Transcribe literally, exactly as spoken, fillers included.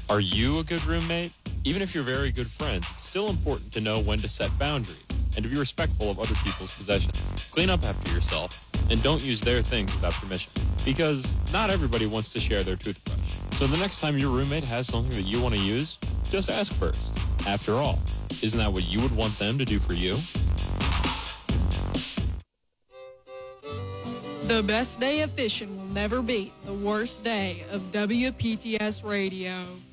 Are you a good roommate? Even if you're very good friends, it's still important to know when to set boundaries and to be respectful of other people's possessions. Clean up after yourself and don't use their things without permission, because not everybody wants to share their toothbrush. So the next time your roommate has something that you want to use, just ask first. After all, isn't that what you would want them to do for you? The best day of fishing will never beat the worst day of W P T S Radio.